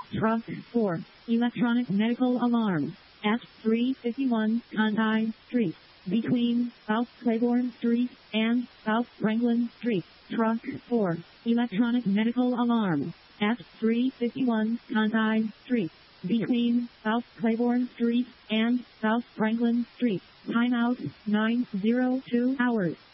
Truck 4. Electronic medical alarm. At 351 Condai Street. Between South Claiborne Street and South Franklin Street. Truck 4. Electronic medical alarm. At 351 Condai Street. Between South Claiborne Street and South Franklin Street. Timeout 902 hours.